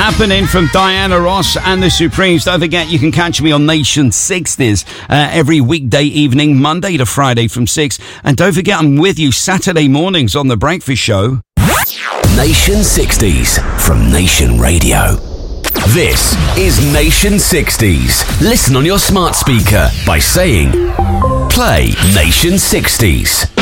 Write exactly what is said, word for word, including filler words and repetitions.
Happening from Diana Ross and the Supremes. Don't forget, you can catch me on Nation sixties uh, every weekday evening, Monday to Friday from six. And don't forget, I'm with you Saturday mornings on The Breakfast Show. Nation sixties from Nation Radio. This is Nation sixties. Listen on your smart speaker by saying, play Nation sixties.